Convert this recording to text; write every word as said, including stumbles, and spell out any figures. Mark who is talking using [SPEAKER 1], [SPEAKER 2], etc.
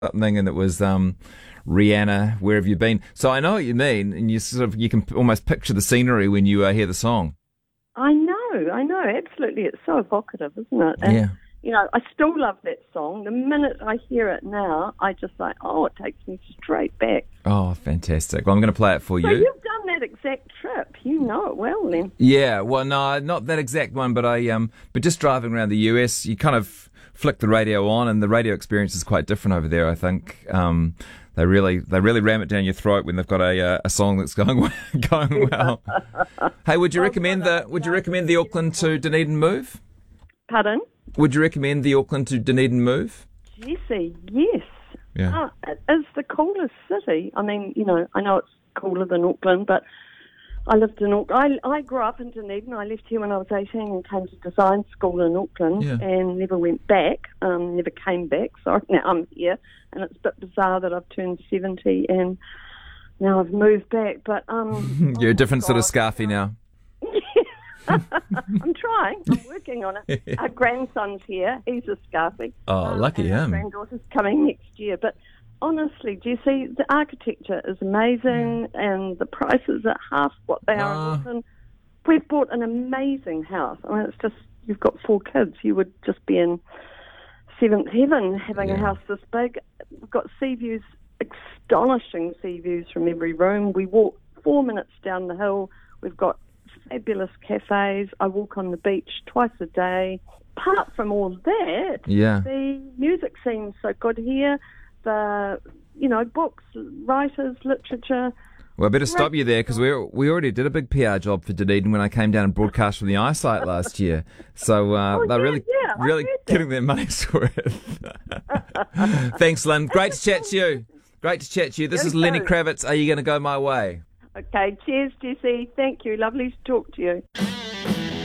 [SPEAKER 1] something, and it was um, Rihanna. Where have you been? So I know what you mean, and you sort of you can almost picture the scenery when you uh, hear the song.
[SPEAKER 2] I know, I know, absolutely. It's so evocative, isn't it? And,
[SPEAKER 1] Yeah.
[SPEAKER 2] you know, I still love that song. The minute I hear it now, I just like, oh, it takes me straight back.
[SPEAKER 1] Oh, fantastic! Well, I'm going to play it for
[SPEAKER 2] So
[SPEAKER 1] you.
[SPEAKER 2] you've done that exact trip. You know it well, then.
[SPEAKER 1] Yeah, well, no, not that exact one, but I um, but just driving around the U S, you kind of flick the radio on, and the radio experience is quite different over there. I think um, they really they really ram it down your throat when they've got a uh, a song that's going going well. Hey, would you recommend the Would you recommend the Auckland to Dunedin move?
[SPEAKER 2] Pardon?
[SPEAKER 1] Would you recommend the Auckland to Dunedin move?
[SPEAKER 2] Jesse, yes.
[SPEAKER 1] Yeah.
[SPEAKER 2] Uh, it is the coolest city. I mean, you know, I know it's cooler than Auckland, but I lived in Auckland. I, I grew up in Dunedin. I left here when I was eighteen and came to design school in Auckland
[SPEAKER 1] Yeah.
[SPEAKER 2] and never went back, um, never came back. Sorry, now I'm here. And it's a bit bizarre that I've turned seventy and now I've moved back. But um,
[SPEAKER 1] You're
[SPEAKER 2] oh
[SPEAKER 1] a different
[SPEAKER 2] my
[SPEAKER 1] sort of
[SPEAKER 2] God,
[SPEAKER 1] scarfy now.
[SPEAKER 2] I'm trying. I'm working on it. Our grandson's here. He's a scarfie.
[SPEAKER 1] Oh, lucky
[SPEAKER 2] and our
[SPEAKER 1] him.
[SPEAKER 2] granddaughter's coming next year. But honestly, do you see, the architecture is amazing and the prices are half what they are in
[SPEAKER 1] Ah.
[SPEAKER 2] Auckland. We've bought an amazing house. I mean, it's just, you've got four kids. You would just be in seventh heaven having a
[SPEAKER 1] Yeah.
[SPEAKER 2] house this big. We've got sea views, astonishing sea views from every room. We walk four minutes down the hill. We've got fabulous cafes. I walk on the beach twice a day. Apart from all that,
[SPEAKER 1] Yeah.
[SPEAKER 2] the music scene's so good here. The, you know, books, writers, literature.
[SPEAKER 1] Well, I better stop you there because we we already did a big P R job for Dunedin when I came down and broadcast from the eyesight last year. So uh,
[SPEAKER 2] Oh,
[SPEAKER 1] they're
[SPEAKER 2] yeah,
[SPEAKER 1] really
[SPEAKER 2] yeah, I
[SPEAKER 1] really
[SPEAKER 2] heard that.
[SPEAKER 1] getting their money's worth. Thanks, Lynn. Great to chat to you. Great to chat to you. This
[SPEAKER 2] You
[SPEAKER 1] is Lenny
[SPEAKER 2] too.
[SPEAKER 1] Kravitz. Are you going to go my way?
[SPEAKER 2] Okay, cheers, Jesse. Thank you. Lovely to talk to you.